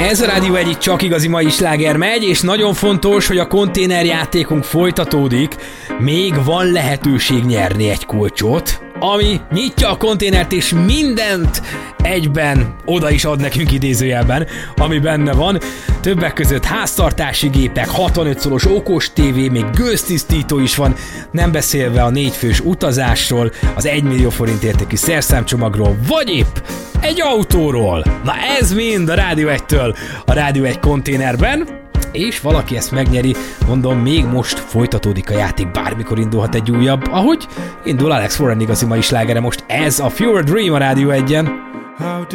Ez a Rádió egyik csak igazi mai sláger megy, és nagyon fontos, hogy a konténerjátékunk folytatódik. Még van lehetőség nyerni egy kulcsot, ami nyitja a konténert, és mindent egyben oda is ad nekünk idézőjelben, ami benne van. Többek között háztartási gépek, 65 szolos okos tévé, még gőztisztító is van, nem beszélve a 4 fős utazásról, az 1 millió forint értékű szerszámcsomagról, vagy épp egy autóról. Na ez mind a Rádió 1-től a Rádió 1 konténerben, és valaki ezt megnyeri, mondom, még most folytatódik a játék, bármikor indulhat egy újabb, ahogy indul Alex Warren igazi mai slágere most, ez a Fewer Dream a Rádió 1-en.